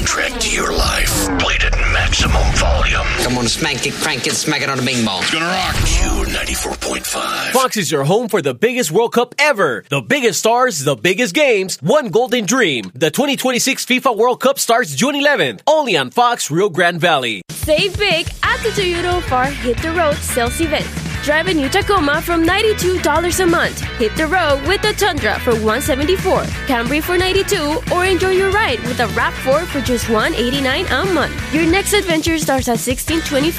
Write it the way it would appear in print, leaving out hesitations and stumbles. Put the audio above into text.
soundtrack to your life. Played at maximum volume. Come on, smank it, crank it, smack it on the bing bong. It's gonna rock. Q94.5. Fox is your home for the biggest World Cup ever. The biggest stars, the biggest games, one golden dream. The 2026 FIFA World Cup starts June 11th. Only on Fox Rio Grande Valley. Save big at the Toyota Far Hit the Road sales event. Drive a new Tacoma from $92 a month. Hit the road with the Tundra for $174, Camry for $92, or enjoy your ride with a RAV4 for just $189 a month. Your next adventure starts at $1625